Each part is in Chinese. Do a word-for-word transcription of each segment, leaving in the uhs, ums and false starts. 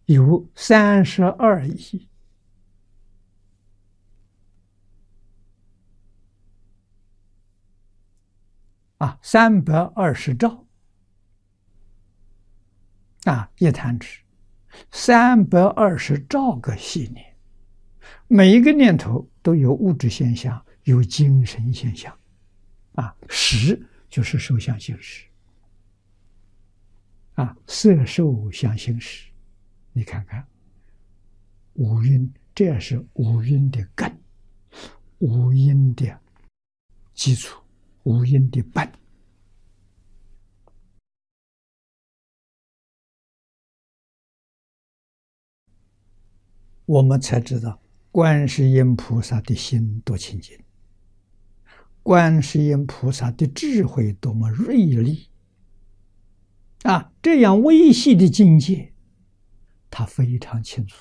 有三十二亿啊，三百二十兆啊，一弹指，三百二十兆个细念，每一个念头都有物质现象，有精神现象啊，识就是受想行识啊，色受想行识，你看看五蕴，这也是五蕴的根，五蕴的基础，五蕴的本。我们才知道观世音菩萨的心多清净，观世音菩萨的智慧多么锐利啊！这样微细的境界，他非常清楚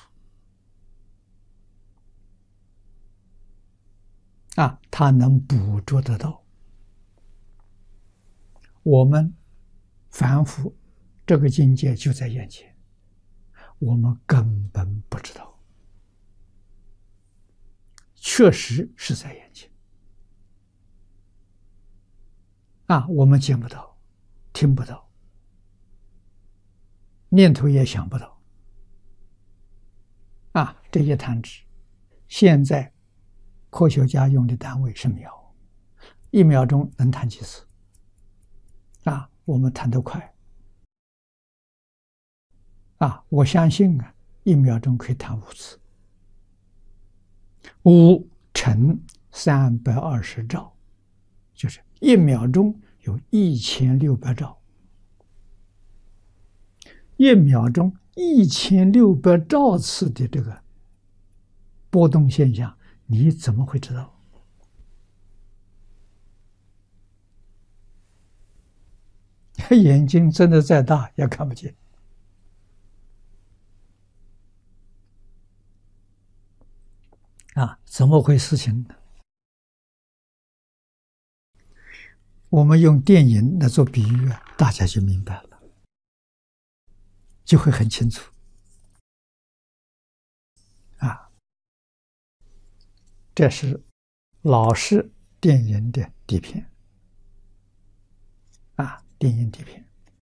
啊，他能捕捉得到。我们凡夫这个境界就在眼前，我们根本不知道，确实是在眼前啊，我们见不到，听不到，念头也想不到啊。这一弹指，现在科学家用的单位是秒，一秒钟能弹几次啊？我们弹得快啊！我相信啊，一秒钟可以弹五次，五乘三百二十兆，就是一秒钟有一千六百兆，一秒钟一千六百兆次的这个波动现象，你怎么会知道？眼睛真的再大也看不见啊！怎么回事情呢？我们用电影来做比喻啊，大家就明白了，就会很清楚啊。这是老式电影的底片啊，电影底片。